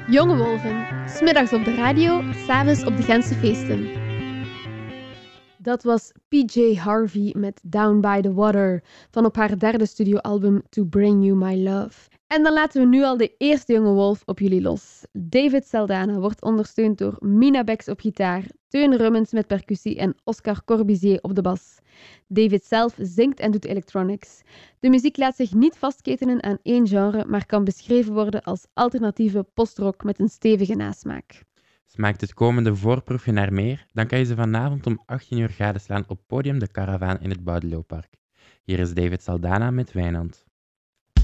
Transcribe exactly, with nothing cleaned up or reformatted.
Jonge Wolven, 's middags op de radio, 's avonds op de Gentse feesten. Dat was P J Harvey met Down by the Water van op haar derde studioalbum To Bring You My Love. En dan laten we nu al de eerste jonge wolf op jullie los. David Saldana wordt ondersteund door Mina Bex op gitaar, Teun Rummens met percussie en Oscar Corbusier op de bas. David zelf zingt en doet electronics. De muziek laat zich niet vastketenen aan één genre, maar kan beschreven worden als alternatieve postrock met een stevige nasmaak. Smaakt het komende voorproefje naar meer? Dan kan je ze vanavond om achttien uur gadeslaan op podium De Caravaan in het Boudelooppark. Hier is David Saldana met Wijnand.